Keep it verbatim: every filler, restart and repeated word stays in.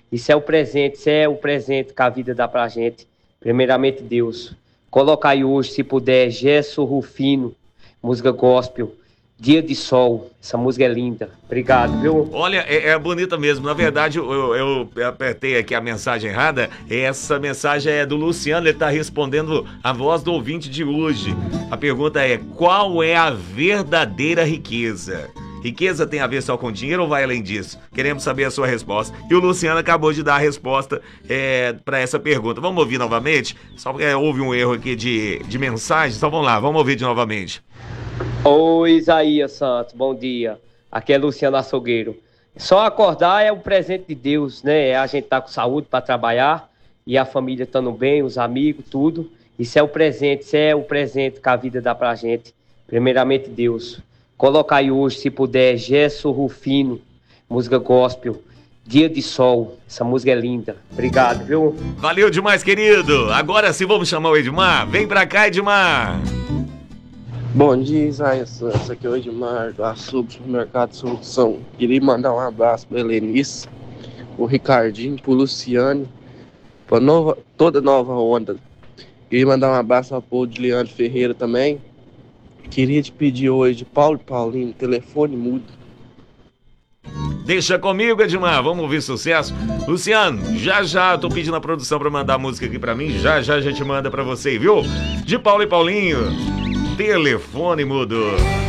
Isso é o presente, isso é o presente que a vida dá pra gente. Primeiramente, Deus. Coloca aí hoje, se puder, Gesso Rufino, música gospel, Dia de Sol. Essa música é linda. Obrigado, viu? Olha, é, é bonita mesmo. Na verdade, eu, eu, eu apertei aqui a mensagem errada. Essa mensagem é do Luciano, ele tá respondendo a voz do ouvinte de hoje. A pergunta é: qual é a verdadeira riqueza? Riqueza tem a ver só com dinheiro ou vai além disso? Queremos saber a sua resposta. E o Luciano acabou de dar a resposta é, para essa pergunta. Vamos ouvir novamente? Só porque é, houve um erro aqui de, de mensagem. Então vamos lá, vamos ouvir de novamente. Oi, Isaías Santos, bom dia. Aqui é Luciano Açougueiro. Só acordar é o presente de Deus, né? É a gente tá com saúde para trabalhar e a família estando bem, os amigos, tudo. Isso é o presente, isso é o presente que a vida dá pra gente. Primeiramente, Deus. Coloca aí hoje, se puder, Gesso Rufino, música gospel, Dia de Sol. Essa música é linda. Obrigado, viu? Valeu demais, querido. Agora sim vamos chamar o Edmar. Vem pra cá, Edmar. Bom dia, Isaías Santos. Aqui é o Edmar do Açougue Supermercado Solução. Queria mandar um abraço para Helenice, o Ricardinho, pro Luciano, para nova, toda nova onda. Queria mandar um abraço ao povo de Leandro Ferreira também. Queria te pedir hoje, Paulo e Paulinho, telefone mudo. Deixa comigo, Edmar, vamos ouvir sucesso. Luciano, já já tô pedindo a produção pra mandar a música aqui pra mim. Já já a gente manda pra você, viu? De Paulo e Paulinho, telefone mudo.